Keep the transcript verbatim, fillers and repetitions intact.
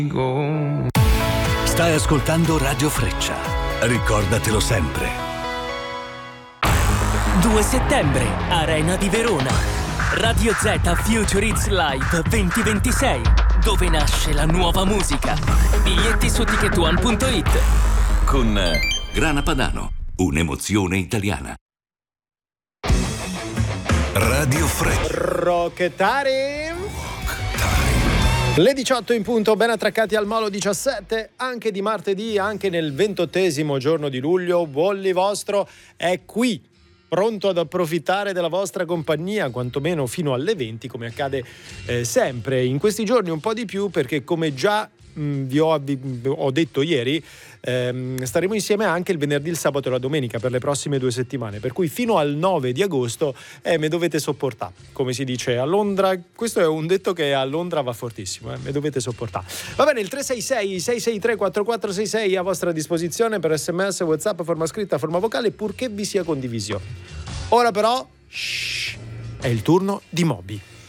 Stai ascoltando Radio Freccia. Ricordatelo sempre. due settembre, Arena di Verona. Radio Z Future Hits Live duemilaventisei, dove nasce la nuova musica. Biglietti su ticket one punto it. Con Grana Padano, un'emozione italiana. Radio Freccia. Rock Time. Le diciotto in punto, ben attraccati al Molo diciassette, anche di martedì, anche nel ventottesimo giorno di luglio. Bolli vostro è qui, pronto ad approfittare della vostra compagnia, quantomeno fino alle venti, come accade eh, sempre. In questi giorni un po' di più, perché come già mh, vi ho, vi, ho detto ieri, ehm, staremo insieme anche il venerdì, il sabato e la domenica per le prossime due settimane, per cui fino al nove di agosto eh, me dovete sopportare, come si dice a Londra. Questo è un detto che a Londra va fortissimo, eh, me dovete sopportare. Va bene, il tre sei sei sei sei tre quattro quattro sei sei a vostra disposizione per sms, whatsapp, forma scritta, forma vocale, purché vi sia condivisione. Ora però shh, è il turno di Moby.